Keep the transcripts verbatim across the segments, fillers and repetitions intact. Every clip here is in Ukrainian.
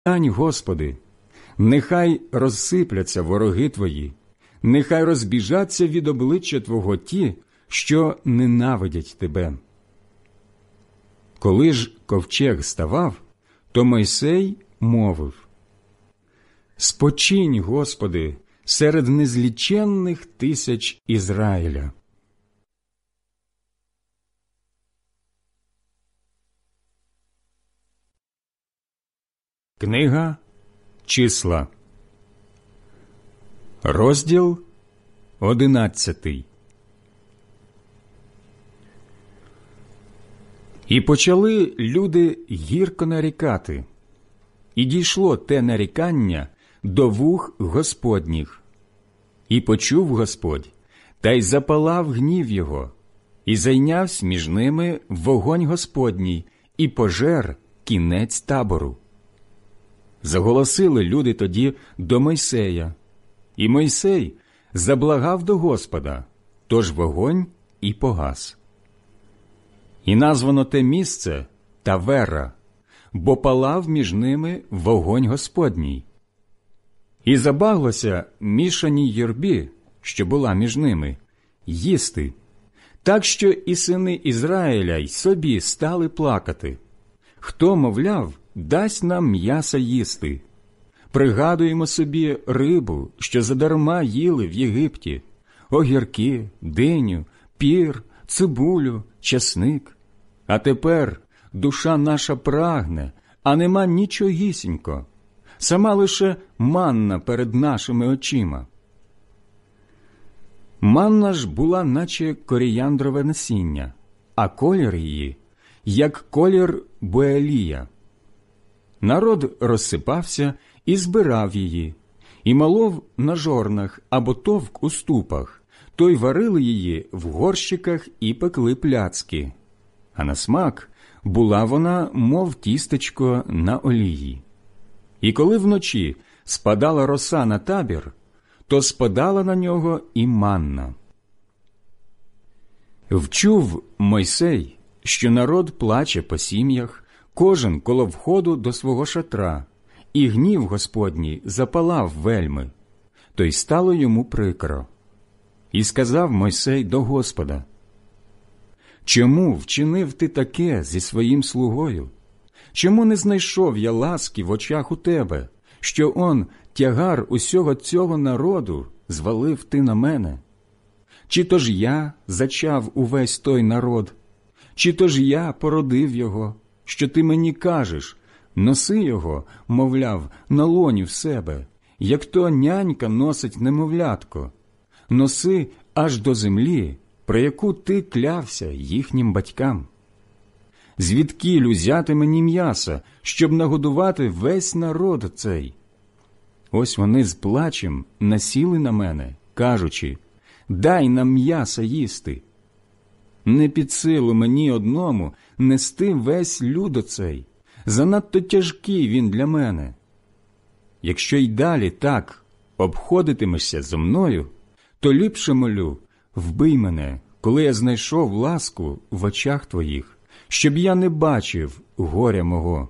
Стань, Господи, нехай розсипляться вороги Твої, нехай розбіжаться від обличчя Твого ті, що ненавидять Тебе. Коли ж ковчег ставав, то Мойсей мовив: «Спочинь, Господи, серед незліченних тисяч Ізраїля». Книга Числа, розділ одинадцятий. І почали люди гірко нарікати, і дійшло те нарікання до вух Господніх. І почув Господь, та й запалав гнів його, і зайнявсь між ними вогонь Господній, і пожер кінець табору. Заголосили люди тоді до Мойсея, і Мойсей заблагав до Господа, тож вогонь і погас. І названо те місце Тавера, бо палав між ними вогонь Господній. І забаглося мішаній юрбі, що була між ними, їсти, так що і сини Ізраїля й собі стали плакати. Хто, мовляв, дасть нам м'яса їсти? Пригадуємо собі рибу, що задарма їли в Єгипті, огірки, диню, пір, цибулю, часник. А тепер душа наша прагне, а нема нічогісінько, сама лише манна перед нашими очима. Манна ж була, наче коріяндрове насіння, а колір її, як колір буелія. Народ розсипався і збирав її, і молов на жорнах або товк у ступах, то й варили її в горщиках і пекли пляцки. А на смак була вона, мов тістечко на олії. І коли вночі спадала роса на табір, то спадала на нього і манна. Вчув Мойсей, що народ плаче по сім'ях, кожен коло входу до свого шатра, і гнів Господній запалав вельми, то й стало йому прикро. І сказав Мойсей до Господа: «Чому вчинив ти таке зі своїм слугою? Чому не знайшов я ласки в очах у тебе, що он тягар усього цього народу звалив ти на мене? Чи то ж я зачав увесь той народ? Чи то ж я породив його, що ти мені кажеш, носи його, мовляв, на лоні в себе, як то нянька носить немовлятко, носи аж до землі, про яку ти клявся їхнім батькам? Звідкіль узяти мені м'яса, щоб нагодувати весь народ цей?» Ось вони з плачем насіли на мене, кажучи: «Дай нам м'яса їсти». Не під силу мені одному нести весь люд оцей, занадто тяжкий він для мене. Якщо й далі так обходитимешся зо мною, то ліпше молю, вбий мене, коли я знайшов ласку в очах твоїх, щоб я не бачив горя мого».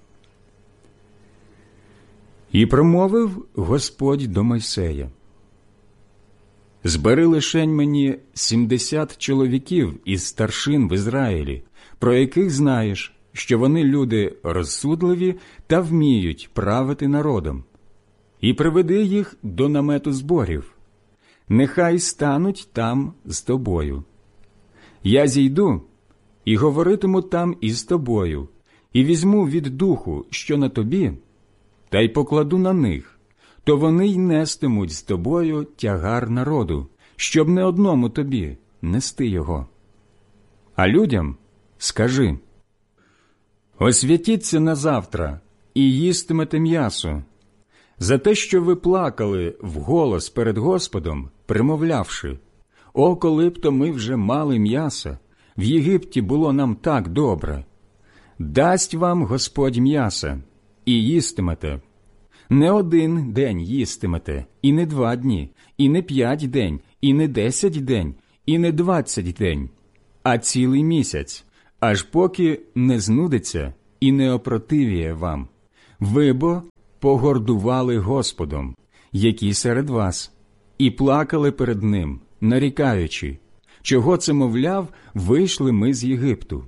І промовив Господь до Мойсея: «Збери лишень мені сімдесят чоловіків із старшин в Ізраїлі, про яких знаєш, що вони люди розсудливі та вміють правити народом, і приведи їх до намету зборів. Нехай стануть там з тобою. Я зійду і говоритиму там із тобою, і візьму від духу, що на тобі, та й покладу на них, то вони й нестимуть з тобою тягар народу, щоб не одному тобі нести його. А людям скажи: освятіться на завтра і їстимете м'ясо, за те, що ви плакали вголос перед Господом, примовлявши: о, коли б то ми вже мали м'яса, в Єгипті було нам так добре. Дасть вам Господь м'яса, і їстимете. Не один день їстимете, і не два дні, і не п'ять день, і не десять день, і не двадцять день, а цілий місяць, аж поки не знудиться і не опротивіє вам. Ви бо погордували Господом, який серед вас, і плакали перед Ним, нарікаючи, чого це, мовляв, вийшли ми з Єгипту.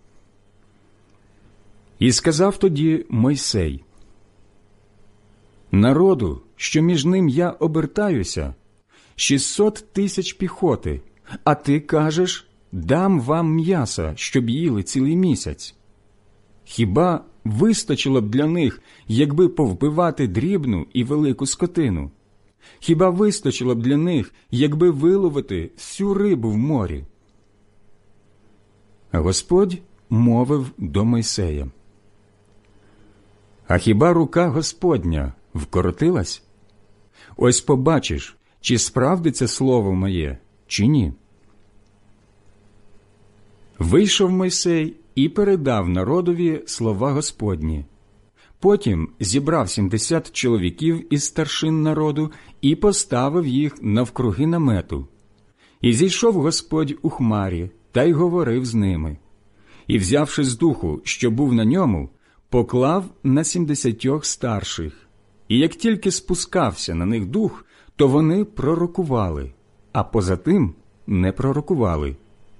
І сказав тоді Мойсей: народу, що між ним я обертаюся, шістсот тисяч піхоти, а ти кажеш, дам вам м'яса, щоб їли цілий місяць. Хіба вистачило б для них, якби повбивати дрібну і велику скотину? Хіба вистачило б для них, якби виловити всю рибу в морі? А Господь мовив до Мойсея: а хіба рука Господня вкоротилась? Ось побачиш, чи справдиться слово моє, чи ні. Вийшов Мойсей і передав народові слова Господні. Потім зібрав сімдесят чоловіків із старшин народу і поставив їх навкруги намету. І зійшов Господь у хмарі, та й говорив з ними. І, взявши з духу, що був на ньому, поклав на сімдесятьох старших. І як тільки спускався на них дух, то вони пророкували, а поза тим не пророкували.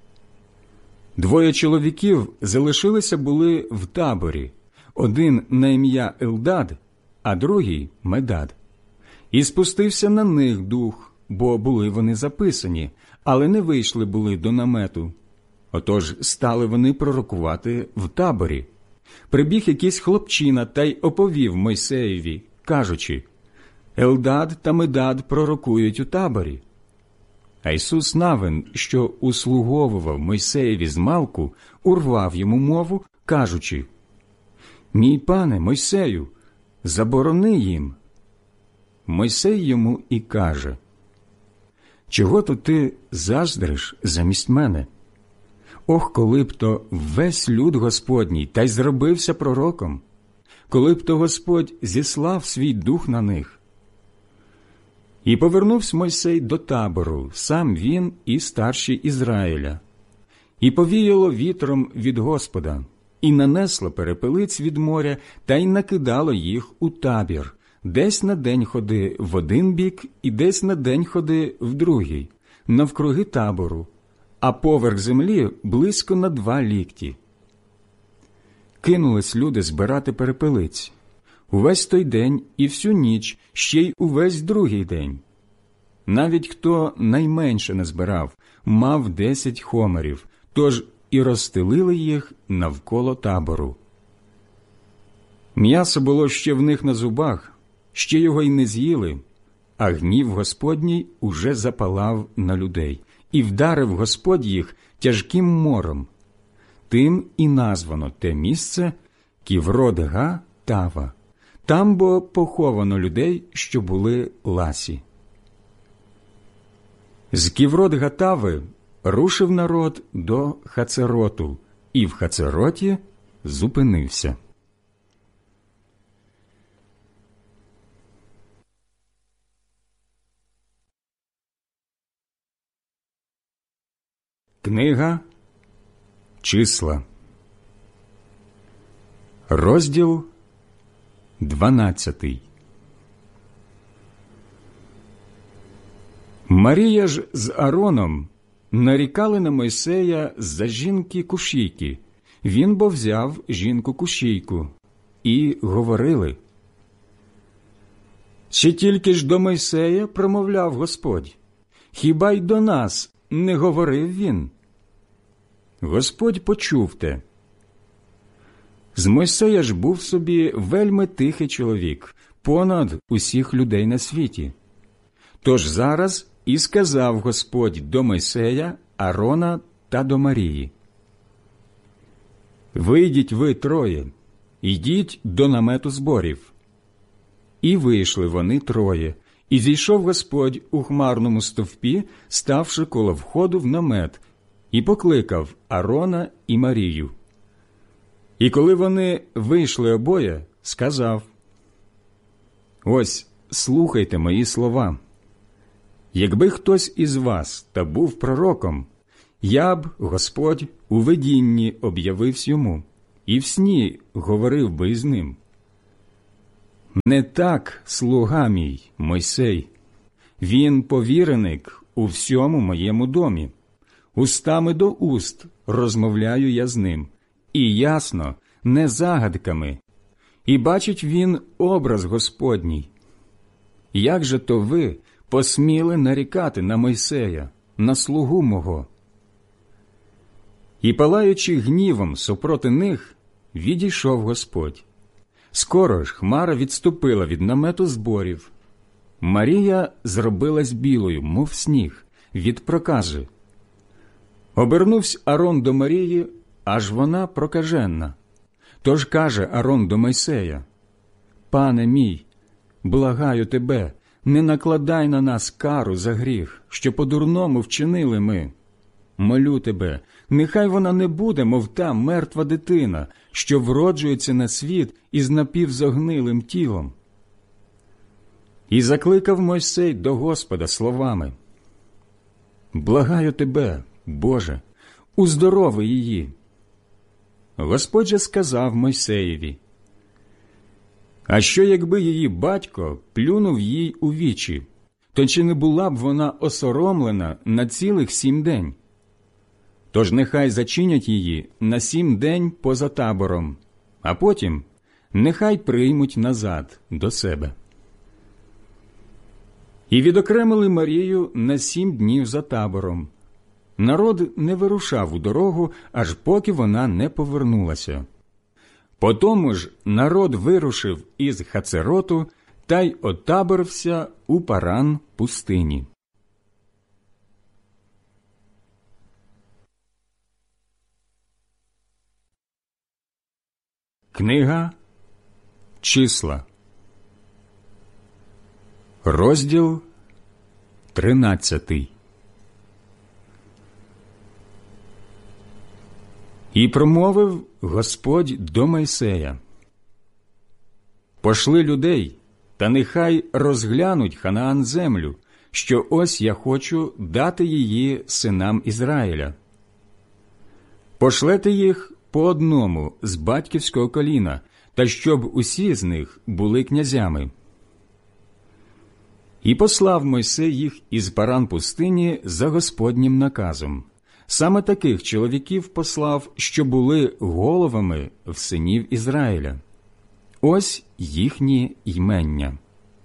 Двоє чоловіків залишилися були в таборі, один на ім'я Елдад, а другий – Медад. І спустився на них дух, бо були вони записані, але не вийшли були до намету. Отож стали вони пророкувати в таборі. Прибіг якийсь хлопчина та й оповів Мойсеєві, кажучи: Елдад та Медад пророкують у таборі. А Ісус Навин, що услуговував Мойсеєві змалку, урвав йому мову, кажучи: «Мій пане Мойсею, заборони їм». Мойсей йому і каже: «Чого то ти заздриш замість мене? Ох, коли б то весь люд Господній та й зробився пророком, коли б то Господь зіслав свій дух на них». І повернувся Мойсей до табору, сам він і старші Ізраїля. І повіяло вітром від Господа, і нанесло перепелиць від моря, та й накидало їх у табір, десь на день ходи в один бік і десь на день ходи в другий, навкруги табору, а поверх землі близько на два лікті. Кинулись люди збирати перепелиць. Увесь той день і всю ніч, ще й увесь другий день. Навіть хто найменше не збирав, мав десять хомерів, тож і розстелили їх навколо табору. М'ясо було ще в них на зубах, ще його й не з'їли, а гнів Господній уже запалав на людей, і вдарив Господь їх тяжким мором. Тим і названо те місце Ківрот-га-Тава. Там бо поховано людей, що були ласі. З Ківрот-га-Тави рушив народ до Хацероту, і в Хацероті зупинився. Книга Числа, розділ дванадцятий. Марія ж з Аароном нарікали на Мойсея з-за жінки Кушійки. Він бо взяв жінку Кушійку. І говорили: «Чи тільки ж до Мойсея промовляв Господь? Хіба й до нас не говорив він?» Господь почув те. З Мойсея ж був собі вельми тихий чоловік, понад усіх людей на світі. Тож зараз і сказав Господь до Мойсея, Аарона та до Марії: «Вийдіть ви троє, ідіть до намету зборів». І вийшли вони троє, і зійшов Господь у хмарному стовпі, ставши коло входу в намет, і покликав Аарона і Марію. І коли вони вийшли обоє, сказав: «Ось, слухайте мої слова. Якби хтось із вас та був пророком, я б, Господь, у видінні об'явився йому, і в сні говорив би із ним. Не так слуга мій Мойсей. Він повіреник у всьому моєму домі. Устами до уст розмовляю я з ним, і ясно, не загадками. І бачить він образ Господній. Як же то ви посміли нарікати на Мойсея, на слугу мого? І, палаючи гнівом супроти них, відійшов Господь. Скоро ж хмара відступила від намету зборів. Марія зробилась білою, мов сніг, від прокази. Обернувся Арон до Марії, аж вона прокаженна. Тож каже Арон до Мойсея: «Пане мій, благаю тебе, не накладай на нас кару за гріх, що по-дурному вчинили ми. Молю тебе, нехай вона не буде, мов та мертва дитина, що вроджується на світ із напівзогнилим тілом». І закликав Мойсей до Господа словами: «Благаю тебе, Боже, уздорови її». Господь же сказав Мойсеєві: «А що, якби її батько плюнув їй у вічі, то чи не була б вона осоромлена на цілих сім день? Тож нехай зачинять її на сім день поза табором, а потім нехай приймуть назад до себе». І відокремили Марію на сім днів за табором. Народ не вирушав у дорогу, аж поки вона не повернулася. Потому ж народ вирушив із Хацероту та й отаборився у Паран пустині. Книга Числа, розділ тринадцятий. І промовив Господь до Мойсея: «Пошли людей, та нехай розглянуть Ханаан землю, що ось я хочу дати її синам Ізраїля. Пошлете їх по одному з батьківського коліна, та щоб усі з них були князями». І послав Мойсей їх із Паран пустині за Господнім наказом. Саме таких чоловіків послав, що були головами в синів Ізраїля. Ось їхні ймення.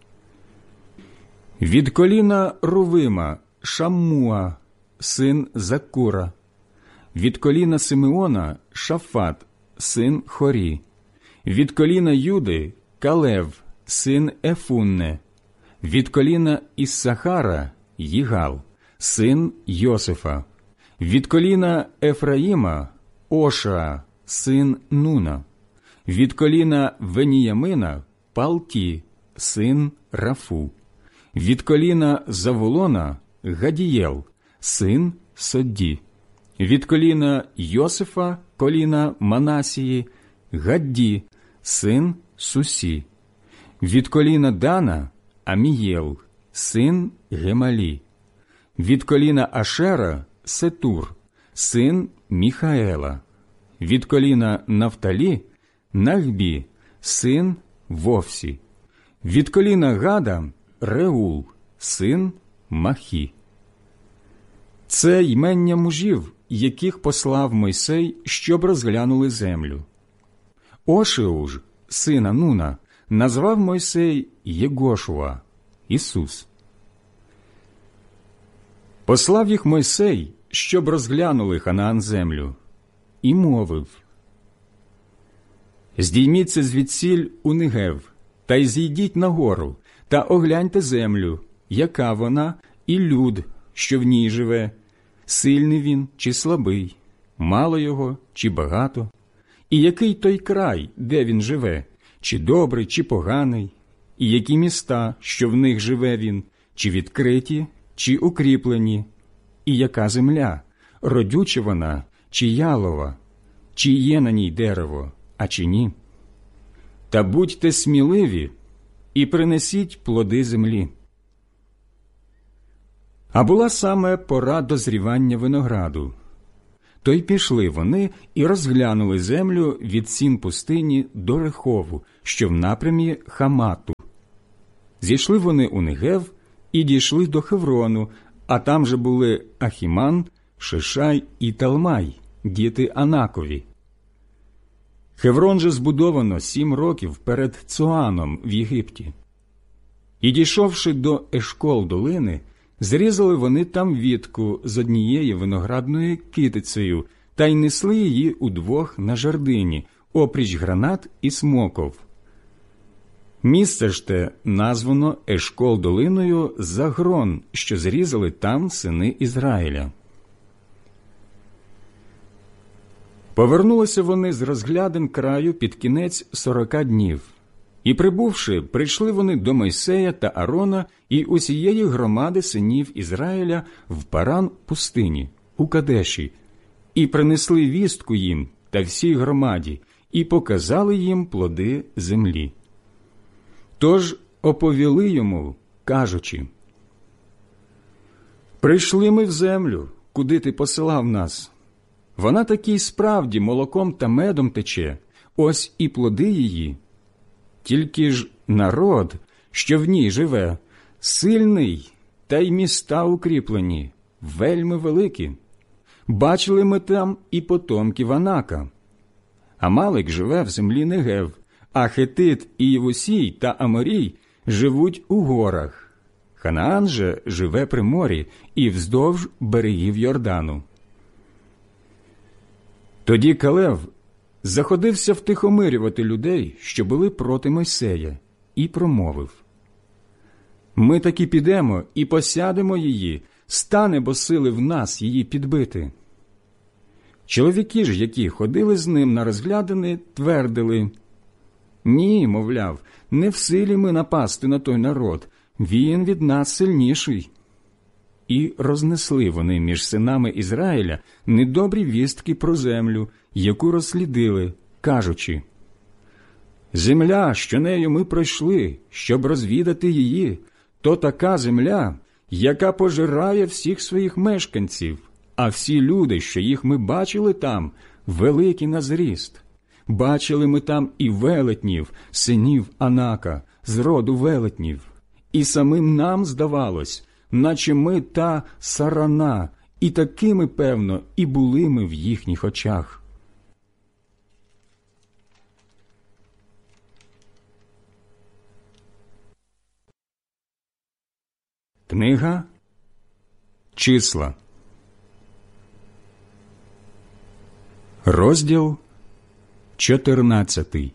Від коліна Рувима – Шаммуа, син Закура. Від коліна Симеона – Шафат, син Хорі. Від коліна Юди – Калев, син Ефунне. Від коліна Іссахара – Їгал, син Йосифа. Від коліна Ефраїма – Ошаа, син Нуна. Від коліна Веніямина – Палті, син Рафу. Від коліна Заволона – Гадієл, син Содді. Від коліна Йосифа, коліна Манасії – Гадді, син Сусі. Від коліна Дана – Амієл, син Гемалі. Від коліна Ашера – Сетур, син Міхаела. Від коліна Нафталі – Нахбі, син Вовсі. Від коліна Гада – Реул, син Махі. Це ймення мужів, яких послав Мойсей, щоб розглянули землю. Ошеу ж, сина Нуна, назвав Мойсей Єгошуа, Ісус. Послав їх Мойсей, щоб розглянули Ханаан землю, і мовив: «Здійміться звідсіль у Негев, та й зійдіть на гору, та огляньте землю, яка вона, і люд, що в ній живе, сильний він чи слабий, мало його чи багато, і який той край, де він живе, чи добрий, чи поганий, і які міста, що в них живе він, чи відкриті, чи укріплені, і яка земля, родюча вона, чи ялова, чи є на ній дерево, а чи ні. Та будьте сміливі і принесіть плоди землі». А була саме пора дозрівання винограду. То й пішли вони і розглянули землю від сін пустині до Рехову, що в напрямі Хамату. Зійшли вони у Негев і дійшли до Хеврону, а там же були Ахіман, Шишай і Талмай, діти Анакові. Хеврон же збудовано сім років перед Цоаном в Єгипті. І, дійшовши до Ешкол долини, зрізали вони там вітку з однієї виноградної китицею та й несли її удвох на жердині, опріч гранат і смоков. Місце ж те названо Ешкол долиною за грон, що зрізали там сини Ізраїля. Повернулися вони з розглядин краю під кінець сорока днів. І, прибувши, прийшли вони до Мойсея та Арона і усієї громади синів Ізраїля в Паран пустині, у Кадеші, і принесли вістку їм та всій громаді, і показали їм плоди землі. Тож оповіли йому, кажучи: «Прийшли ми в землю, куди ти посилав нас. Вона таки справді молоком та медом тече, ось і плоди її. Тільки ж народ, що в ній живе, сильний, та й міста укріплені, вельми великі. Бачили ми там і потомків Анака. Амалик живе в землі Негев, а Хетит і Євусій та Аморій живуть у горах. Ханаан же живе при морі і вздовж берегів Йордану». Тоді Калев заходився втихомирювати людей, що були проти Мойсея, і промовив: «Ми таки підемо і посядемо її, стане бо сили в нас її підбити». Чоловіки ж, які ходили з ним на розглядини, твердили: «Ні, мовляв, не в силі ми напасти на той народ, він від нас сильніший». І рознесли вони між синами Ізраїля недобрі вістки про землю, яку розслідили, кажучи: «Земля, що нею ми пройшли, щоб розвідати її, то така земля, яка пожирає всіх своїх мешканців, а всі люди, що їх ми бачили там, великі на зріст. Бачили ми там і велетнів, синів Анака, з роду велетнів, і самим нам здавалось, наче ми та сарана, і такими, певно, і були ми в їхніх очах». Книга Числа, розділ чотирнадцятий.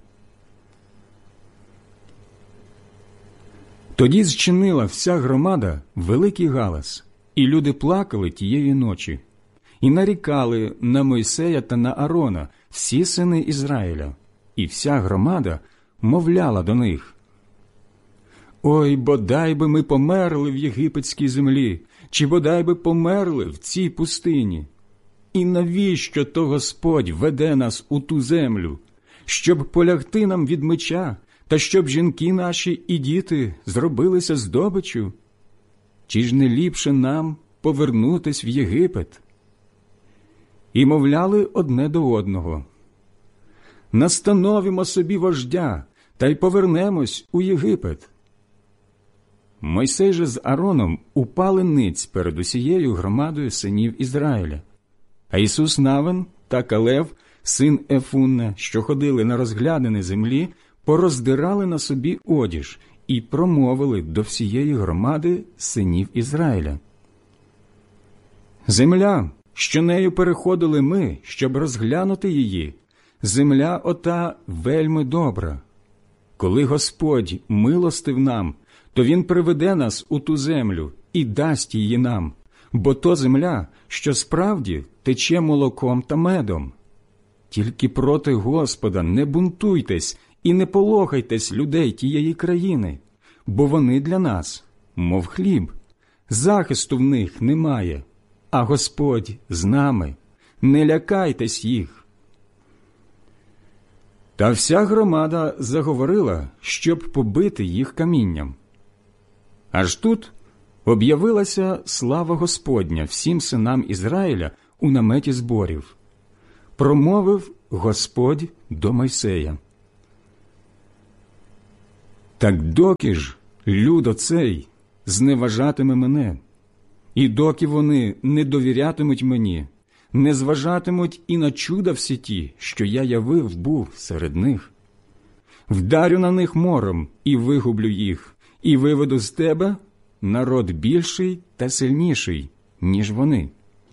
Тоді зчинила вся громада великий галас, і люди плакали тієї ночі, і нарікали на Мойсея та на Арона всі сини Ізраїля, і вся громада мовляла до них: «Ой, бодай би ми померли в єгипетській землі, чи бодай би померли в цій пустині. І навіщо то Господь веде нас у ту землю, щоб полягти нам від меча, та щоб жінки наші і діти зробилися здобиччю? Чи ж не ліпше нам повернутись в Єгипет?» І мовляли одне до одного: «Настановимо собі вождя, та й повернемось у Єгипет». Мойсей же з Ароном упали ниць перед усією громадою синів Ізраїля. А Ісус Навин та Калев, син Ефунна, що ходили на розглядини землі, пороздирали на собі одіж і промовили до всієї громади синів Ізраїля: «Земля, що нею переходили ми, щоб розглянути її, земля ота вельми добра. Коли Господь милостив нам, то Він приведе нас у ту землю і дасть її нам, бо то земля, що справді тече молоком та медом. Тільки проти Господа не бунтуйтесь і не полохайтесь людей тієї країни, бо вони для нас, мов хліб, захисту в них немає, а Господь з нами, не лякайтесь їх». Та вся громада заговорила, щоб побити їх камінням. Аж тут об'явилася слава Господня всім синам Ізраїля у наметі зборів. Промовив Господь до Мойсея: Так доки ж люд оцей зневажатиме мене, і доки вони не довірятимуть мені, не зважатимуть і на чуда всі ті, що я явив був серед них, вдарю на них мором і вигублю їх, і виведу з тебе народ більший та сильніший, ніж вони.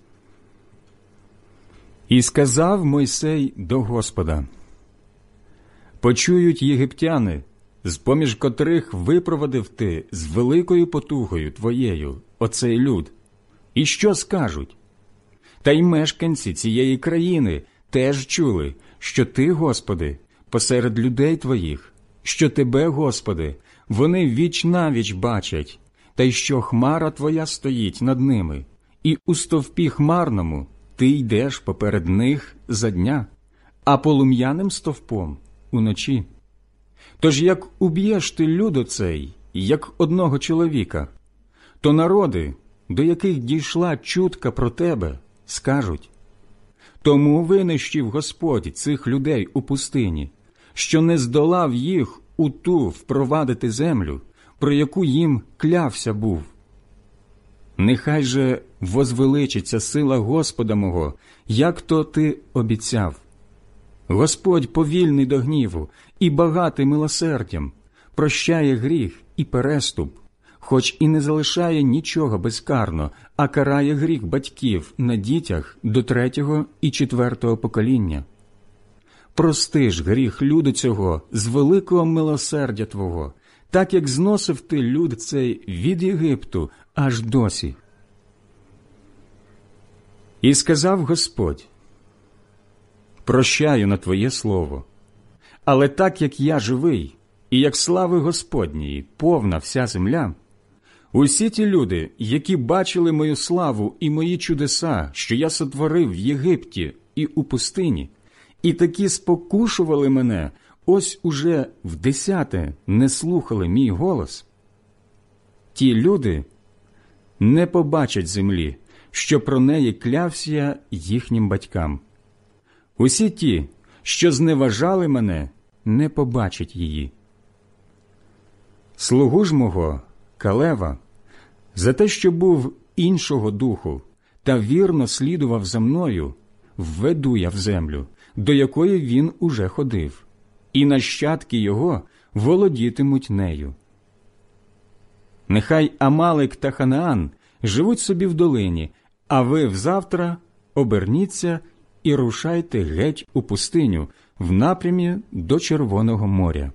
І сказав Мойсей до Господа: почують єгиптяни, з-поміж котрих випровадив ти з великою потугою твоєю оцей люд, і що скажуть? Та й мешканці цієї країни теж чули, що ти, Господи, посеред людей твоїх, що тебе, Господи, вони віч-навіч бачать, та й що хмара твоя стоїть над ними, і у стовпі хмарному ти йдеш поперед них за дня, а полум'яним стовпом уночі. Тож як уб'єш ти люд оцей, як одного чоловіка, то народи, до яких дійшла чутка про тебе, скажуть: тому винищив Господь цих людей у пустині, що не здолав їх у ту впровадити землю, про яку їм клявся був. Нехай же возвеличиться сила Господа мого, як то ти обіцяв. Господь повільний до гніву і багатий милосердям, прощає гріх і переступ, хоч і не залишає нічого безкарно, а карає гріх батьків на дітях до третього і четвертого покоління. Прости ж гріх люду цього з великого милосердя Твого, так як зносив ти люд цей від Єгипту аж досі. І сказав Господь: прощаю на Твоє слово, але так як я живий, і як слави Господньої повна вся земля, усі ті люди, які бачили мою славу і мої чудеса, що я сотворив в Єгипті і у пустині, і такі спокушували мене, ось уже вдесяте не слухали мій голос, ті люди не побачать землі, що про неї клявся я їхнім батькам. Усі ті, що зневажали мене, не побачать її. Слугу ж мого, Калева, за те, що був іншого духу та вірно слідував за мною, введу я в землю, до якої він уже ходив, і нащадки його володітимуть нею. Нехай Амалик та Ханаан живуть собі в долині, а ви взавтра оберніться і рушайте геть у пустиню в напрямі до Червоного моря.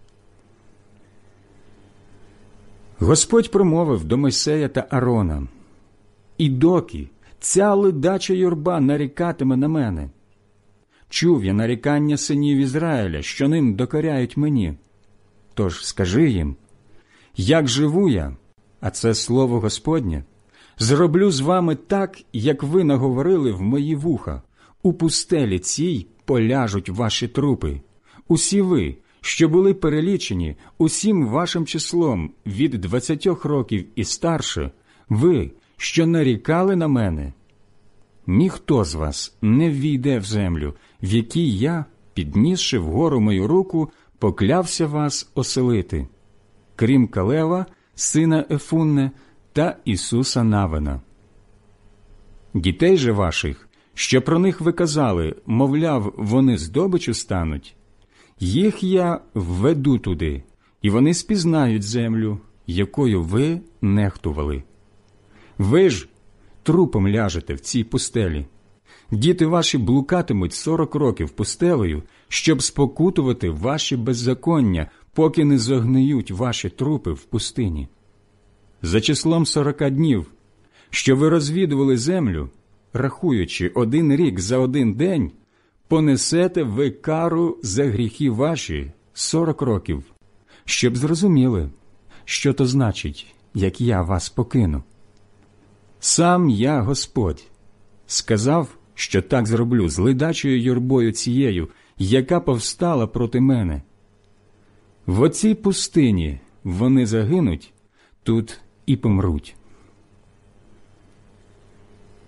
Господь промовив до Мойсея та Арона: «І доки ця ледача юрба нарікатиме на мене? Чув я нарікання синів Ізраїля, що ним докоряють мені. Тож скажи їм: як живу я, а це слово Господнє, зроблю з вами так, як ви наговорили в мої вуха. У пустелі цій поляжуть ваші трупи. Усі ви, що були перелічені усім вашим числом від двадцятьох років і старше, ви, що нарікали на мене, ніхто з вас не ввійде в землю, в якій я, піднісши вгору мою руку, поклявся вас оселити, крім Калева, сина Ефунне, та Ісуса Навина. Дітей же ваших, що про них ви казали, мовляв, вони здобичу стануть, їх я введу туди, і вони спізнають землю, якою ви нехтували. Ви ж трупом ляжете в цій пустелі. Діти ваші блукатимуть сорок років пустелею, щоб спокутувати ваші беззаконня, поки не зогниють ваші трупи в пустині. За числом сорока днів, що ви розвідували землю, рахуючи один рік за один день, понесете ви кару за гріхи ваші сорок років, щоб зрозуміли, що то значить, як я вас покину. Сам я, Господь, сказав, що так зроблю з ледачою юрбою цією, яка повстала проти мене. В оцій пустині вони загинуть, тут і помруть.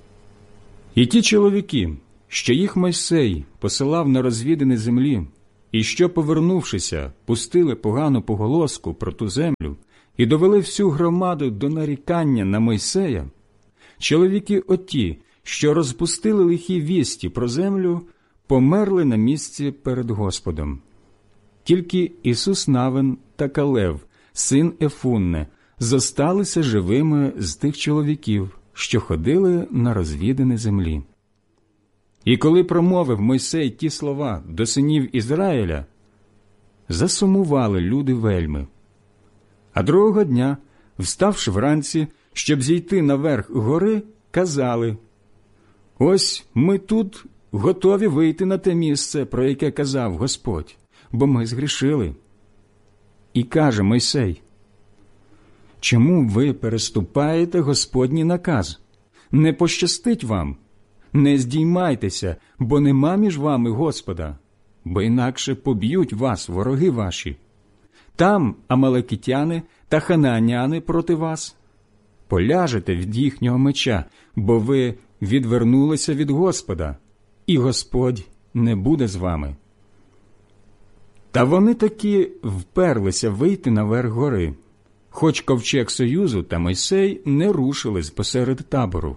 І ті чоловіки, що їх Мойсей посилав на розвідини землі, і що, повернувшися, пустили погану поголоску про ту землю і довели всю громаду до нарікання на Мойсея, чоловіки оті, що розпустили лихі вісті про землю, померли на місці перед Господом. Тільки Ісус Навин та Калев, син Ефунне, зосталися живими з тих чоловіків, що ходили на розвідини землі. І коли промовив Мойсей ті слова до синів Ізраїля, засумували люди вельми. А другого дня, вставши вранці, щоб зійти наверх гори, казали: «Ось ми тут готові вийти на те місце, про яке казав Господь, бо ми згрішили». І каже Мойсей: «Чому ви переступаєте Господній наказ? Не пощастить вам, не здіймайтеся, бо нема між вами Господа, бо інакше поб'ють вас вороги ваші. Там амалекитяни та ханааняни проти вас. Поляжете від їхнього меча, бо ви відвернулися від Господа, і Господь не буде з вами». Та вони таки вперлися вийти наверх гори, хоч ковчег Союзу та Мойсей не рушились посеред табору.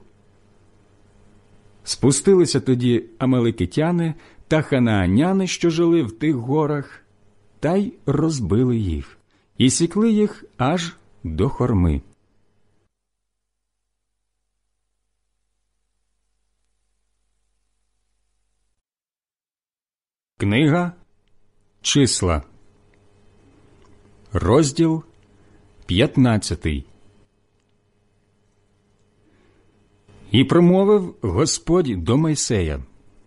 Спустилися тоді амалекитяни та ханааняни, що жили в тих горах, та й розбили їх, і сікли їх аж до Хорми. Книга Числа, розділ п'ятнадцятий. І промовив Господь до Мойсея: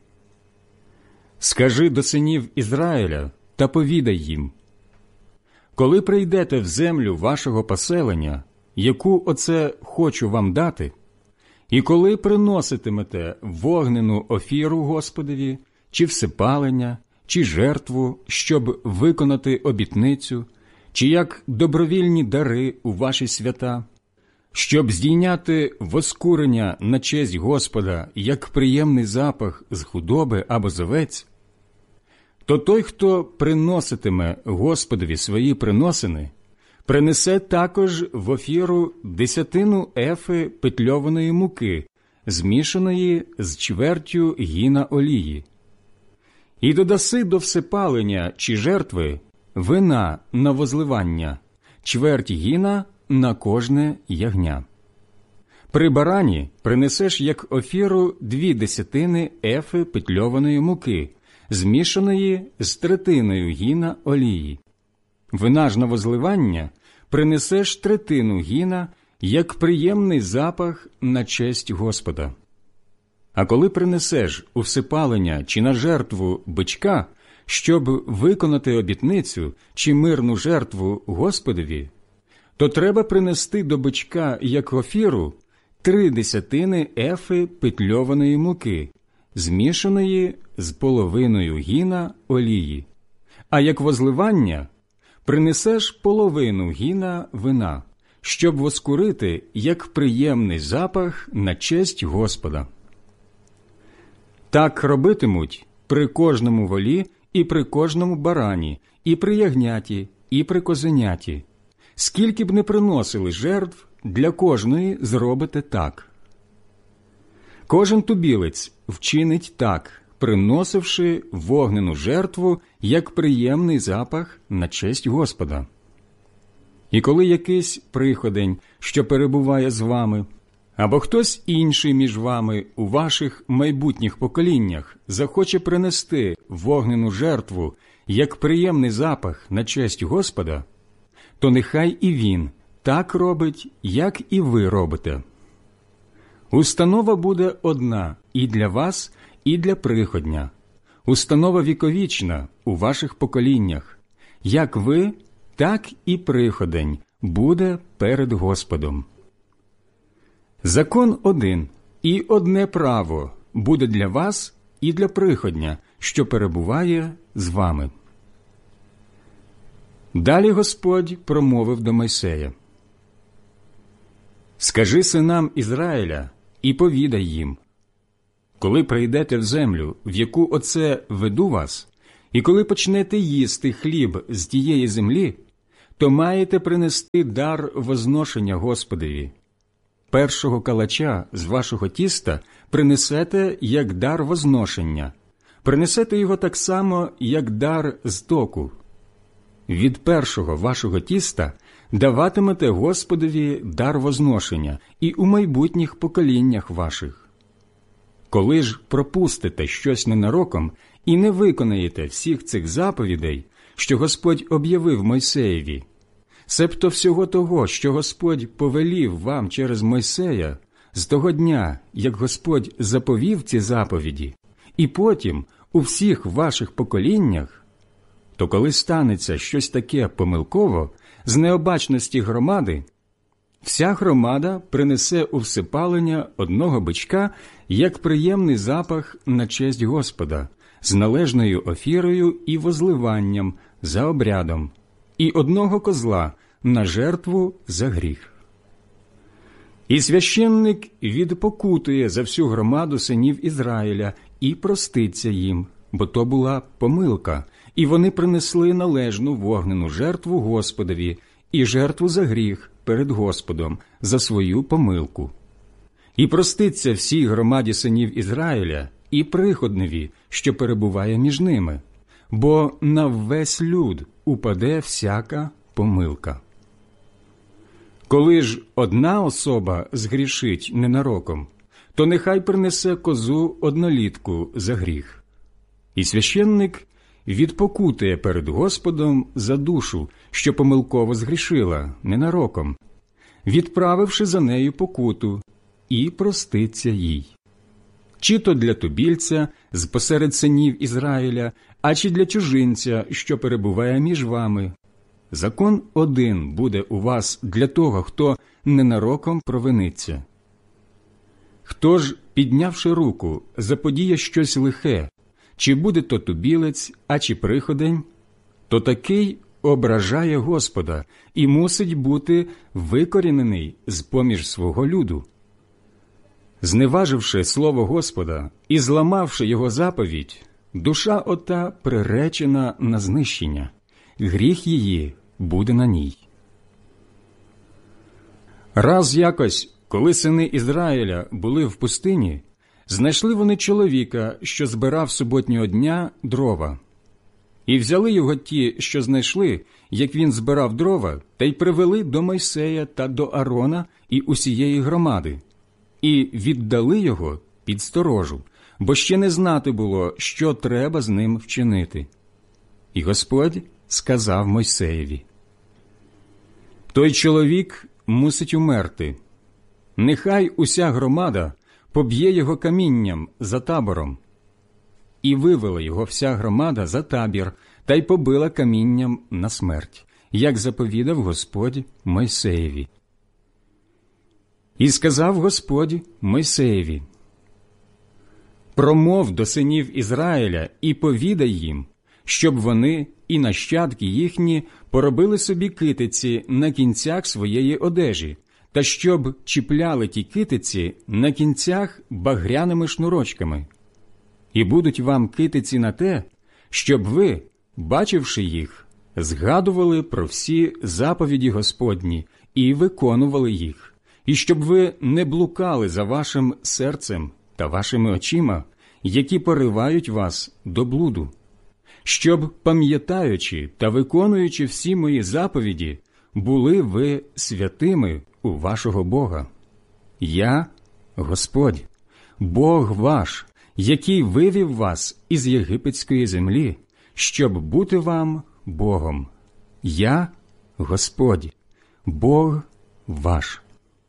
«Скажи до синів Ізраїля та повідай їм: коли прийдете в землю вашого поселення, яку оце хочу вам дати, і коли приноситимете вогнену офіру Господові, чи всипалення, чи жертву, щоб виконати обітницю, чи як добровільні дари у ваші свята, щоб здійняти воскурення на честь Господа, як приємний запах з худоби або з овець, то той, хто приноситиме Господові свої приносини, принесе також в офіру десятину ефи петльованої муки, змішаної з чвертю гіна олії. І додаси до всипалення чи жертви вина на возливання, чверть гіна на кожне ягня. При барані принесеш як офіру дві десятини ефи петльованої муки, змішаної з третиною гіна олії. Вина ж на возливання принесеш третину гіна, як приємний запах на честь Господа. А коли принесеш у всипалення чи на жертву бичка, щоб виконати обітницю чи мирну жертву Господові, то треба принести до бичка як офіру три десятини ефи петльованої муки, змішаної з половиною гіна олії. А як возливання принесеш половину гіна вина, щоб воскурити як приємний запах на честь Господа. Так робитимуть при кожному волі і при кожному барані, і при ягняті, і при козеняті. Скільки б не приносили жертв, для кожної зробите так. Кожен тубілець вчинить так, приносивши вогнену жертву, як приємний запах на честь Господа. І коли якийсь приходень, що перебуває з вами, або хтось інший між вами у ваших майбутніх поколіннях захоче принести вогнену жертву, як приємний запах на честь Господа, то нехай і він так робить, як і ви робите. Установа буде одна і для вас, і для приходня. Установа віковічна у ваших поколіннях. Як ви, так і приходень буде перед Господом. Закон один і одне право буде для вас і для приходня, що перебуває з вами. Далі Господь промовив до Мойсея: «Скажи синам Ізраїля і повідай їм: коли прийдете в землю, в яку оце веду вас, І коли почнете їсти хліб з тієї землі, то маєте принести дар возношення Господові. Першого калача з вашого тіста принесете як дар возношення, принесете його так само, як дар з току. Від першого вашого тіста даватимете Господові дар возношення і у майбутніх поколіннях ваших. Коли ж пропустите щось ненароком і не виконаєте всіх цих заповідей, що Господь об'явив Мойсеєві, себто всього того, що Господь повелів вам через Мойсея, з того дня, як Господь заповів ці заповіді, і потім у всіх ваших поколіннях, то коли станеться щось таке помилково, з необачності громади, вся громада принесе у всепалення одного бичка як приємний запах на честь Господа, з належною офірою і возливанням за обрядом, і одного козла на жертву за гріх. І священник відпокутує за всю громаду синів Ізраїля і проститься їм, бо то була помилка, і вони принесли належну вогнену жертву Господові і жертву за гріх перед Господом за свою помилку. І проститься всій громаді синів Ізраїля і приходневі, що перебуває між ними, бо на весь люд упаде всяка помилка. Коли ж одна особа згрішить ненароком, то нехай принесе козу однолітку за гріх. І священник відпокутує перед Господом за душу, що помилково згрішила ненароком, відправивши за нею покуту, і проститься їй. Чи то для тубільця з посеред синів Ізраїля, а чи для чужинця, що перебуває між вами. Закон один буде у вас для того, хто ненароком провиниться. Хто ж, піднявши руку, заподіє щось лихе, чи буде то тубілець, а чи приходень, то такий ображає Господа і мусить бути викорінений з-поміж свого люду. Зневаживши слово Господа і зламавши його заповідь, душа ота приречена на знищення, гріх її буде на ній. Раз якось, коли сини Ізраїля були в пустині, знайшли вони чоловіка, що збирав суботнього дня дрова. І взяли його ті, що знайшли, як він збирав дрова, та й привели до Мойсея та до Аарона і усієї громади. І віддали його під сторожу, бо ще не знати було, що треба з ним вчинити. І Господь сказав Мойсеєві: «Той чоловік мусить умерти. Нехай уся громада поб'є його камінням за табором». І вивела його вся громада за табір, та й побила камінням на смерть, як заповідав Господь Мойсеєві. І сказав Господь Мойсеєві: «Промов до синів Ізраїля і повідай їм, щоб вони і нащадки їхні поробили собі китиці на кінцях своєї одежі, та щоб чіпляли ті китиці на кінцях багряними шнурочками. І будуть вам китиці на те, щоб ви, бачивши їх, згадували про всі заповіді Господні і виконували їх, і щоб ви не блукали за вашим серцем та вашими очима, які поривають вас до блуду, щоб, пам'ятаючи та виконуючи всі мої заповіді, були ви святими у вашого Бога. Я – Господь, Бог ваш, який вивів вас із єгипетської землі, щоб бути вам Богом. Я – Господь, Бог ваш».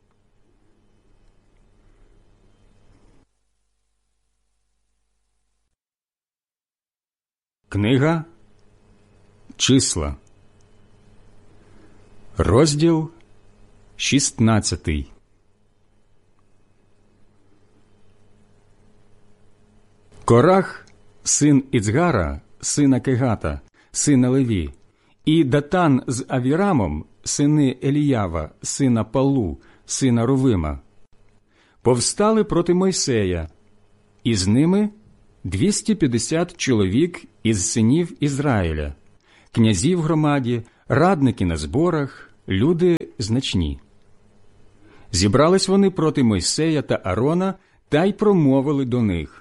Книга Числа, розділ шістнадцятий. Корах, син Іцгара, сина Кегата, сина Леві, і Датан з Авірамом, сини Еліява, сина Палу, сина Рувима, повстали проти Мойсея, і з ними двісті п'ятдесят чоловік із синів Ізраїля, князі в громаді, радники на зборах, люди значні. Зібрались вони проти Мойсея та Арона та й промовили до них: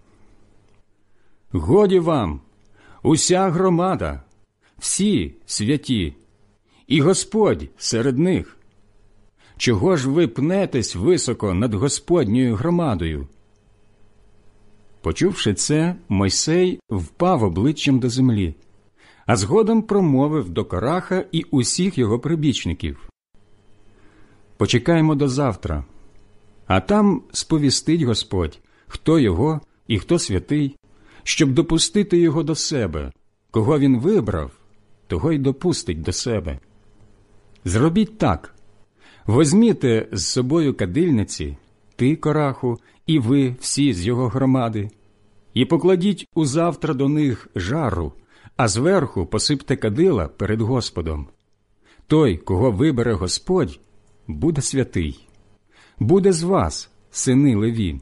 «Годі вам, уся громада, всі святі, і Господь серед них. Чого ж ви пнетесь високо над Господньою громадою?» Почувши це, Мойсей впав обличчям до землі, а згодом промовив до Кораха і усіх його прибічників: «Почекаємо до завтра, а там сповістить Господь, хто його і хто святий, щоб допустити його до себе. Кого він вибрав, того й допустить до себе. Зробіть так: возьміте з собою кадильниці, ти, Кораху, і ви всі з його громади, і покладіть узавтра до них жару, а зверху посипте кадила перед Господом. Той, кого вибере Господь, буде святий. Буде з вас, сини Леві».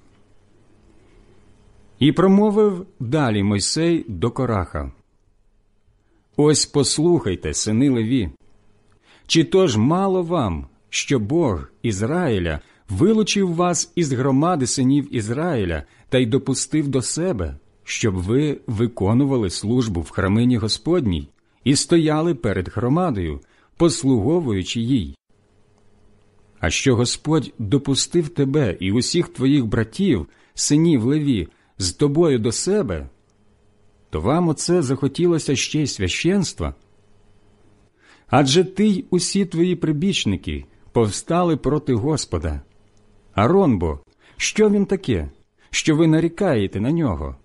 І промовив далі Мойсей до Кораха: «Ось послухайте, сини Леві, чи то ж мало вам, що Бог Ізраїля вилучив вас із громади синів Ізраїля та й допустив до себе, щоб ви виконували службу в храмині Господній і стояли перед громадою, послуговуючи їй? А що Господь допустив тебе і усіх твоїх братів, синів Леві, з тобою до себе, то вам оце захотілося ще й священства? Адже ти й усі твої прибічники повстали проти Господа. Арон бо, що він таке, що ви нарікаєте на нього?»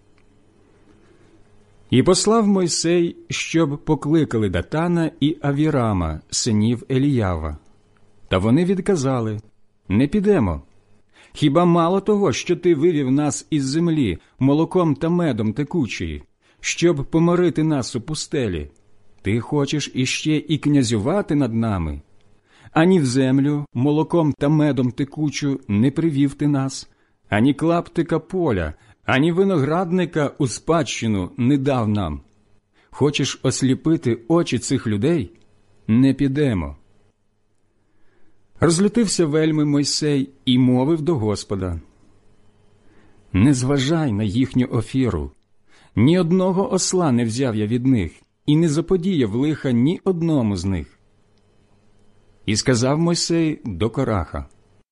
І послав Мойсей, щоб покликали Датана і Авірама, синів Еліява. Та вони відказали: «Не підемо. Хіба мало того, що ти вивів нас із землі молоком та медом текучої, щоб поморити нас у пустелі? Ти хочеш іще і князювати над нами? Ані в землю молоком та медом текучу не привів ти нас, ані клаптика поля, ані виноградника у спадщину не дав нам. Хочеш осліпити очі цих людей? Не підемо». Розлютився вельми Мойсей і мовив до Господа: «Не зважай на їхню офіру. Ні одного осла не взяв я від них, і не заподіяв лиха ні одному з них». І сказав Мойсей до Кораха: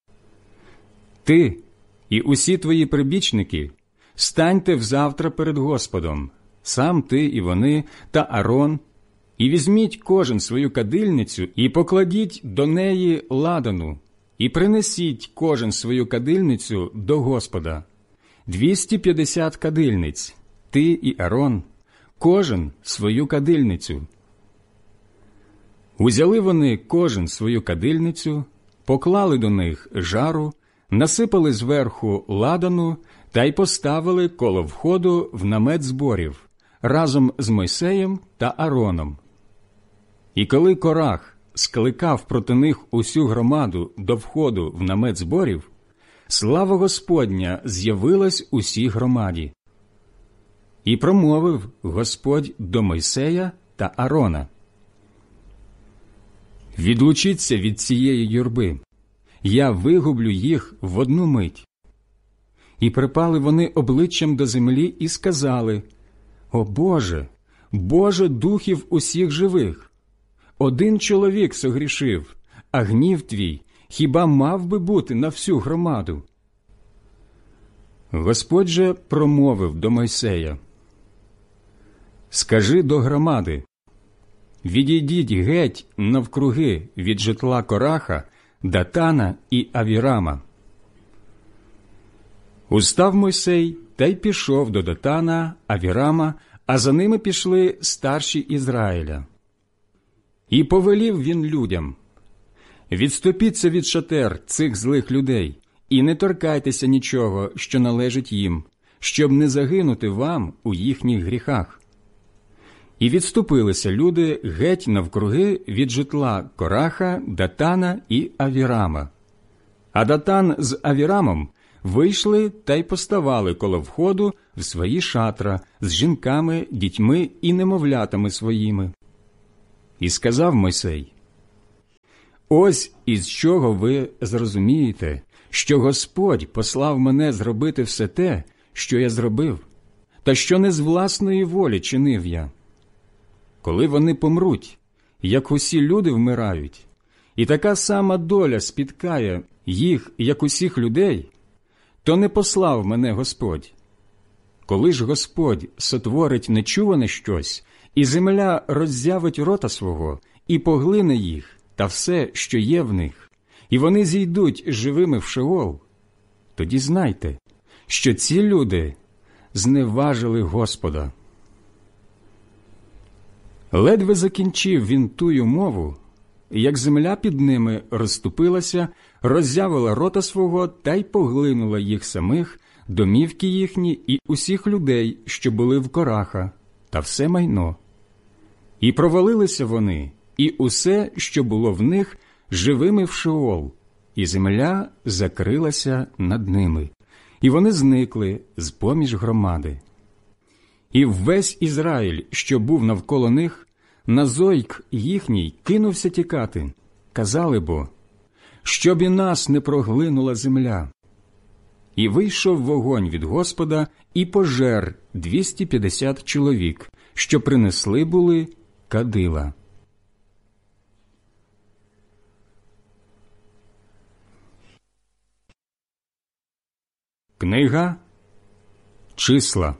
«Ти і усі твої прибічники станьте взавтра перед Господом, сам ти і вони та Арон, і візьміть кожен свою кадильницю і покладіть до неї ладану, і принесіть кожен свою кадильницю до Господа. Двісті п'ятдесят кадильниць, ти і Арон, кожен свою кадильницю». Узяли вони кожен свою кадильницю, поклали до них жару, насипали зверху ладану та й поставили коло входу в намет зборів разом з Мойсеєм та Ароном. І коли Корах скликав проти них усю громаду до входу в намет зборів, слава Господня з'явилась усій громаді. І промовив Господь до Мойсея та Арона: «Відлучіться від цієї юрби, я вигублю їх в одну мить». І припали вони обличчям до землі і сказали: «О Боже, Боже духів усіх живих! Один чоловік согрішив, а гнів твій хіба мав би бути на всю громаду?» Господь же промовив до Мойсея: «Скажи до громади: відійдіть геть навкруги від житла Кораха, Датана і Авірама». Устав Мойсей та й пішов до Датана, Авірама, а за ними пішли старші Ізраїля. І повелів він людям: «Відступіться від шатер цих злих людей, і не торкайтеся нічого, що належить їм, щоб не загинути вам у їхніх гріхах». І відступилися люди геть навкруги від житла Кораха, Датана і Авірама. А Датан з Авірамом вийшли та й поставали коло входу в свої шатра з жінками, дітьми і немовлятами своїми. І сказав Мойсей: «Ось із чого ви зрозумієте, що Господь послав мене зробити все те, що я зробив, та що не з власної волі чинив я. Коли вони помруть, як усі люди вмирають, і така сама доля спіткає їх, як усіх людей, то не послав мене Господь. Коли ж Господь сотворить нечуване щось, і земля роззявить рота свого, і поглине їх та все, що є в них, і вони зійдуть живими в Шеол, тоді знайте, що ці люди зневажили Господа». Ледве закінчив він тую мову, як земля під ними розступилася, роззявила рота свого та й поглинула їх самих, домівки їхні і усіх людей, що були в Кораха, та все майно. І провалилися вони, і усе, що було в них, живими в Шеол, і земля закрилася над ними, і вони зникли з-поміж громади. І весь Ізраїль, що був навколо них, на зойк їхній кинувся тікати. Казали бо: «Щоб і нас не проглинула земля». І вийшов вогонь від Господа і пожер двісті п'ятдесят чоловік, що принесли були кадила. Книга Числа,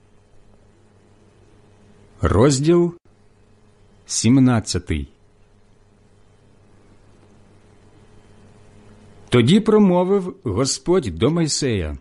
розділ сімнадцятий. Тоді промовив Господь до Мойсея: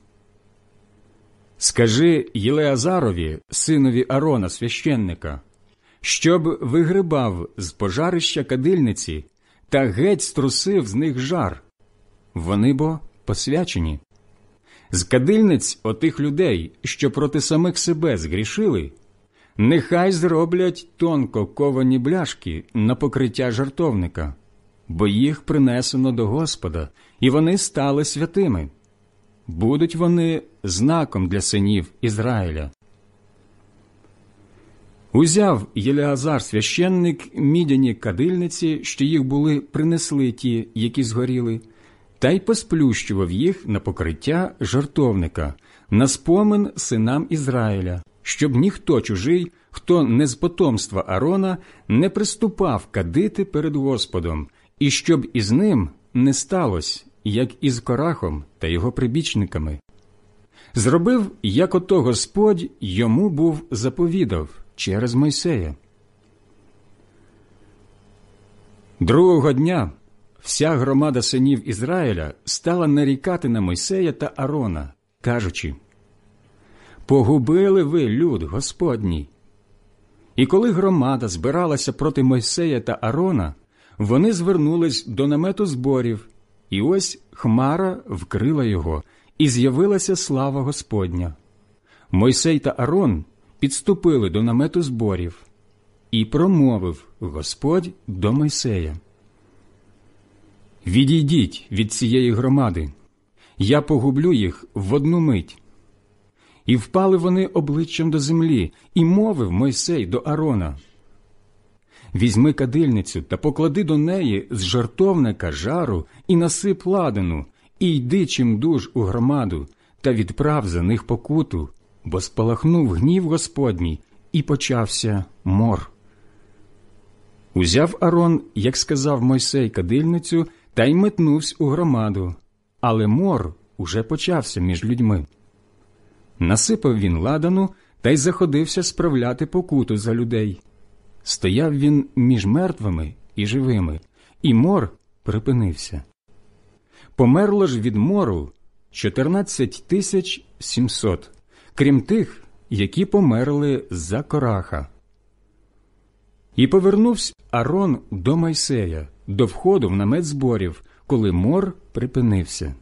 «Скажи Єлеазарові, синові Арона, священника, щоб вигрибав з пожарища кадильниці та геть струсив з них жар. Вони бо посвячені. З кадильниць отих людей, що проти самих себе згрішили, нехай зроблять тонко ковані бляшки на покриття жертовника, бо їх принесено до Господа, і вони стали святими. Будуть вони знаком для синів Ізраїля». Узяв Єлеазар священник мідяні кадильниці, що їх були принесли ті, які згоріли, та й посплющував їх на покриття жертовника, на спомин синам Ізраїля, щоб ніхто чужий, хто не з потомства Арона, не приступав кадити перед Господом, і щоб із ним не сталося, як із Корахом та його прибічниками. Зробив, як ото Господь йому був заповідав через Мойсея. Другого дня вся громада синів Ізраїля стала нарікати на Мойсея та Арона, кажучи: «Погубили ви люд Господній». І коли громада збиралася проти Мойсея та Арона, вони звернулись до намету зборів, і ось хмара вкрила його, і з'явилася слава Господня. Мойсей та Арон підступили до намету зборів, і промовив Господь до Мойсея: «Відійдіть від цієї громади, я погублю їх в одну мить». І впали вони обличчям до землі, і мовив Мойсей до Арона: «Візьми кадильницю та поклади до неї з жертовника жару і насип ладану, і йди чимдуж у громаду, та відправ за них покуту, бо спалахнув гнів Господній, і почався мор». Узяв Арон, як сказав Мойсей, кадильницю, та й метнувся у громаду, але мор уже почався між людьми. Насипав він ладану та й заходився справляти покуту за людей. Стояв він між мертвими і живими, і мор припинився. Померло ж від мору чотирнадцять тисяч сімсот, крім тих, які померли з-за Кораха. І повернувся Арон до Мойсея, до входу в намет зборів, коли мор припинився.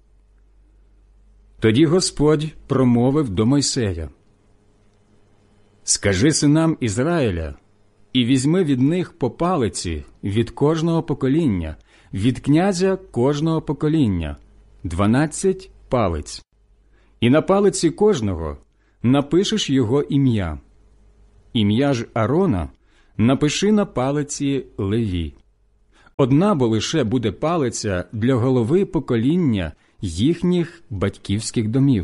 Тоді Господь промовив до Мойсея: «Скажи синам Ізраїля, і візьми від них по палиці від кожного покоління, від князя кожного покоління, дванадцять палець, і на палиці кожного напишеш його ім'я. Ім'я ж Аарона напиши на палиці Леві. Одна бо лише буде палиця для голови покоління їхніх батьківських домів.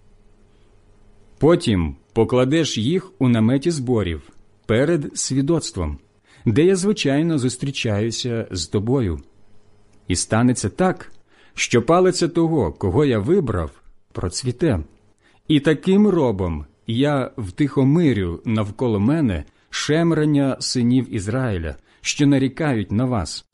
Потім покладеш їх у наметі зборів перед свідоцтвом, де я, звичайно, зустрічаюся з тобою. І станеться так, що палиця того, кого я вибрав, процвіте. І таким робом я втихомирю навколо мене шемрання синів Ізраїля, що нарікають на вас.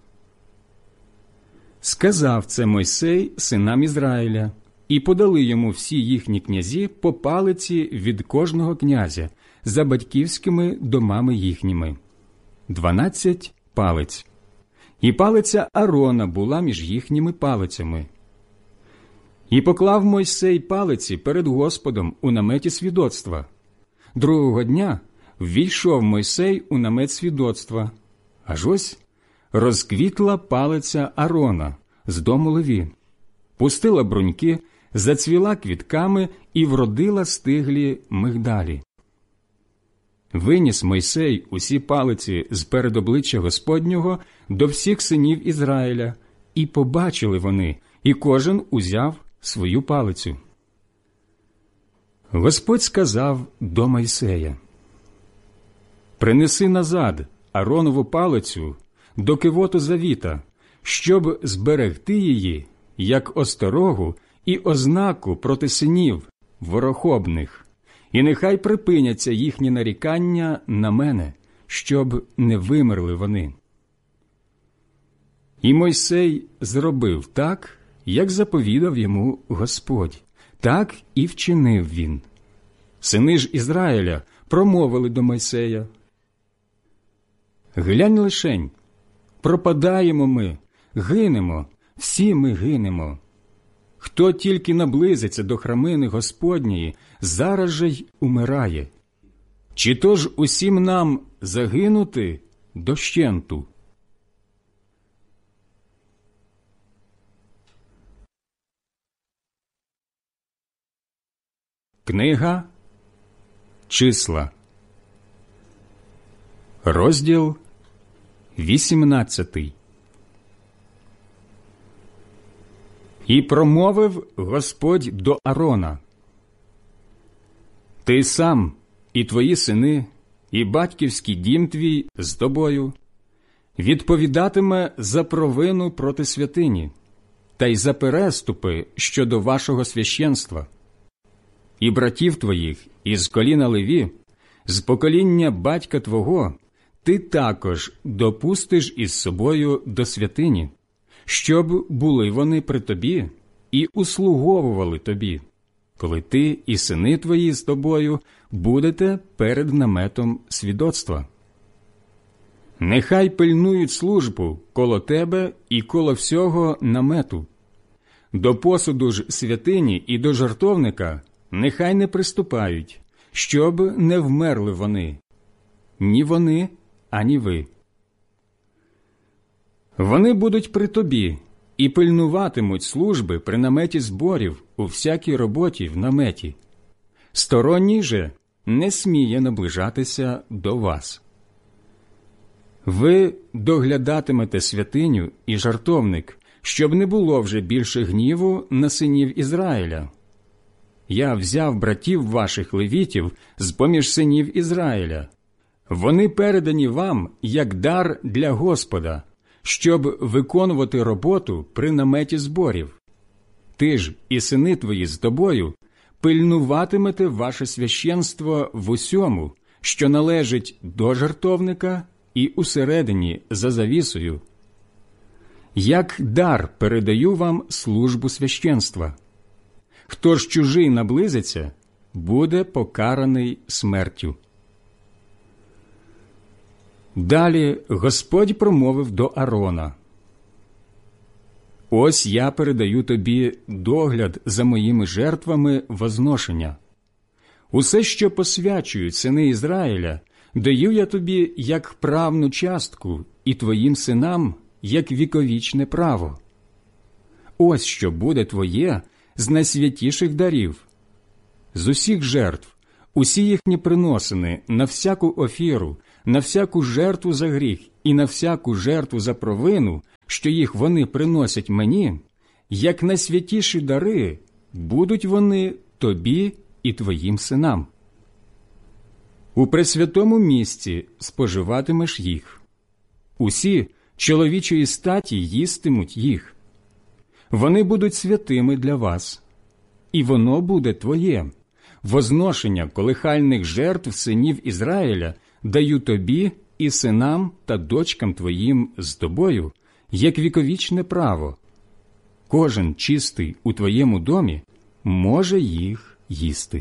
Сказав це Мойсей синам Ізраїля, і подали йому всі їхні князі по палиці від кожного князя за батьківськими домами їхніми. Дванадцять палиць. І палиця Аарона була між їхніми палицями. І поклав Мойсей палиці перед Господом у наметі свідоцтва. Другого дня ввійшов Мойсей у намет свідоцтва. Аж ось розквітла палиця Аарона з дому Леві, пустила бруньки, зацвіла квітками і вродила стиглі мигдалі. Виніс Мойсей усі палиці з перед обличчя Господнього до всіх синів Ізраїля, і побачили вони, і кожен узяв свою палицю. Господь сказав до Мойсея: «Принеси назад Ааронову палицю до кивоту завіта, щоб зберегти її, як осторогу і ознаку проти синів ворохобних, і нехай припиняться їхні нарікання на мене, щоб не вимерли вони». І Мойсей зробив так, як заповідав йому Господь, так і вчинив він. Сини ж Ізраїля промовили до Мойсея: «Глянь лишень, пропадаємо ми, гинемо, всі ми гинемо. Хто тільки наблизиться до храмини Господньої, зараз же й умирає. Чи то ж усім нам загинути дощенту?» Книга Числа, розділ вісімнадцятий. І промовив Господь до Аарона: «Ти сам, і твої сини, і батьківський дім твій з тобою відповідатиме за провину проти святині та й за переступи щодо вашого священства. І братів твоїх із коліна Леві, з покоління батька твого, ти також допустиш із собою до святині, щоб були вони при тобі і услуговували тобі, коли ти і сини твої з тобою будете перед наметом свідоцтва. Нехай пильнують службу коло тебе і коло всього намету. До посуду ж святині і до жертовника нехай не приступають, щоб не вмерли вони, ні вони, ані ви. Вони будуть при тобі і пильнуватимуть служби при наметі зборів у всякій роботі в наметі. Сторонній же не сміє наближатися до вас. Ви доглядатимете святиню і жертовник, щоб не було вже більше гніву на синів Ізраїля. Я взяв братів ваших левітів з-поміж синів Ізраїля. Вони передані вам як дар для Господа, щоб виконувати роботу при наметі зборів. Ти ж і сини твої з тобою пильнуватимете ваше священство в усьому, що належить до жертовника і усередині за завісою. Як дар передаю вам службу священства. Хто ж чужий наблизиться, буде покараний смертю». Далі Господь промовив до Аарона: «Ось я передаю тобі догляд за моїми жертвами возношення. Усе, що посвячують сини Ізраїля, даю я тобі як правну частку і твоїм синам як віковічне право. Ось що буде твоє з найсвятіших дарів. З усіх жертв, усі їхні приносини на всяку офіру, на всяку жертву за гріх і на всяку жертву за провину, що їх вони приносять мені, як найсвятіші дари, будуть вони тобі і твоїм синам. У пресвятому місці споживатимеш їх. Усі чоловічої статі їстимуть їх. Вони будуть святими для вас, і воно буде твоє. Возношення колихальних жертв синів Ізраїля даю тобі і синам та дочкам твоїм з тобою, як віковічне право. Кожен чистий у твоєму домі може їх їсти.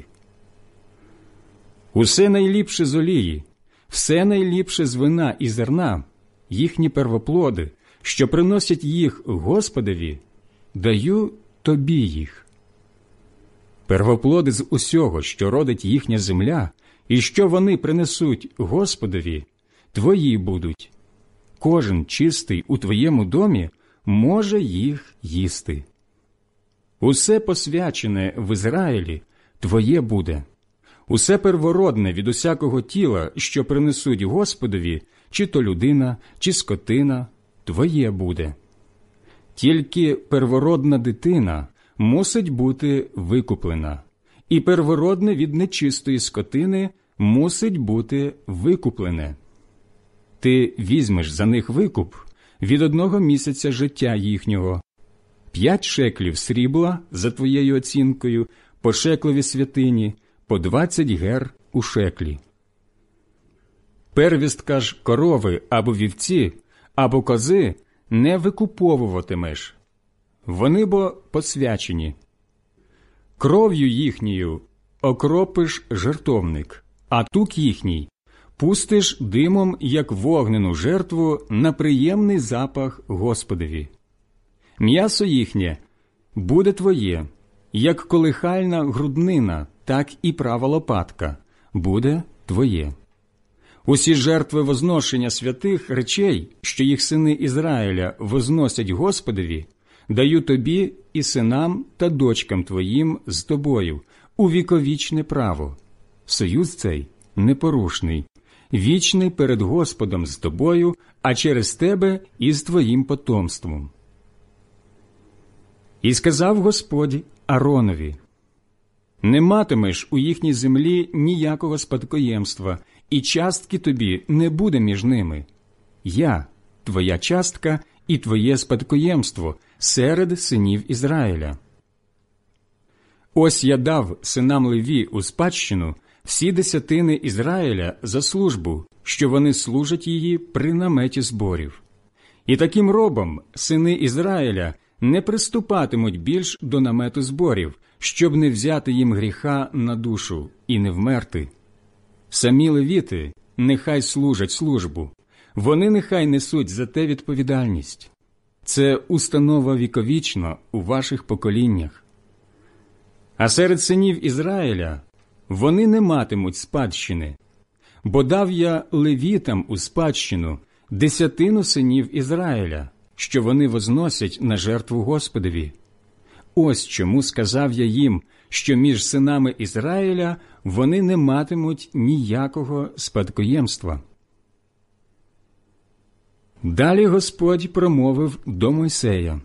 Усе найліпше з олії, все найліпше з вина і зерна, їхні первоплоди, що приносять їх Господові, даю тобі їх. Первоплоди з усього, що родить їхня земля, і що вони принесуть Господові, твої будуть. Кожен чистий у твоєму домі може їх їсти. Усе посвячене в Ізраїлі твоє буде. Усе первородне від усякого тіла, що принесуть Господові, чи то людина, чи скотина, твоє буде. Тільки первородна дитина мусить бути викуплена, і первородне від нечистої скотини мусить бути викуплене. Ти візьмеш за них викуп від одного місяця життя їхнього, п'ять шеклів срібла за твоєю оцінкою, по шеклові святині, по двадцять гер у шеклі. Первістка ж корови або вівці, або кози не викуповуватимеш. Вони бо посвячені. Кров'ю їхньою окропиш жертовник, а тук їхній пустиш димом, як вогнену жертву, на приємний запах Господові. М'ясо їхнє буде твоє, як колихальна груднина, так і права лопатка буде твоє. Усі жертви возношення святих речей, що їх сини Ізраїля возносять Господові, даю тобі і синам та дочкам твоїм з тобою у віковічне право. Союз цей непорушний, вічний перед Господом з тобою, а через тебе і з твоїм потомством. І сказав Господь Ааронові: не матимеш у їхній землі ніякого спадкоємства, і частки тобі не буде між ними. Я, твоя частка і твоє спадкоємство серед синів Ізраїля. Ось я дав синам Леві у спадщину всі десятини Ізраїля за службу, що вони служать її при наметі зборів. І таким робом сини Ізраїля не приступатимуть більш до намету зборів, щоб не взяти їм гріха на душу і не вмерти. Самі левіти нехай служать службу, вони нехай несуть за те відповідальність. Це установа віковічна у ваших поколіннях. А серед синів Ізраїля вони не матимуть спадщини, бо дав я левітам у спадщину десятину синів Ізраїля, що вони возносять на жертву Господові. Ось чому сказав я їм, що між синами Ізраїля вони не матимуть ніякого спадкоємства. Далі Господь промовив до Мойсея: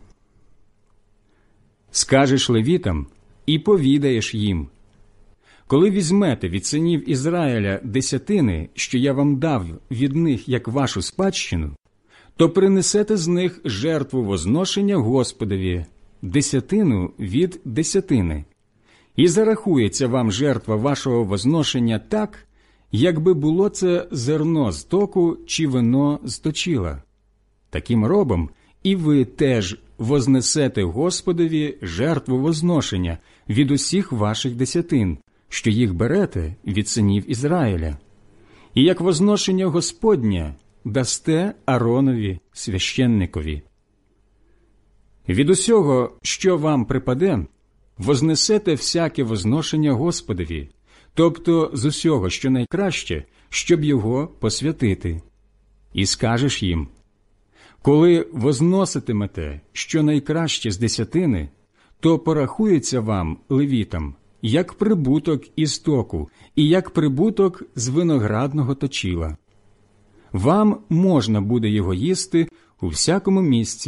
«Скажеш левітам і повідаєш їм: коли візьмете від синів Ізраїля десятини, що я вам дав від них як вашу спадщину, то принесете з них жертву возношення Господові, десятину від десятини. І зарахується вам жертва вашого возношення так, якби було це зерно з току чи вино з точила. Таким робом і ви теж вознесете Господові жертву возношення від усіх ваших десятин, що їх берете від синів Ізраїля. І як возношення Господнє дасте Ааронові священникові. Від усього, що вам припаде, вознесете всяке возношення Господові, тобто з усього, що найкраще, щоб його посвятити. І скажеш їм: коли возноситимете що найкраще з десятини, то порахується вам, левітам, як прибуток із току і як прибуток з виноградного точила. Вам можна буде його їсти у всякому місці,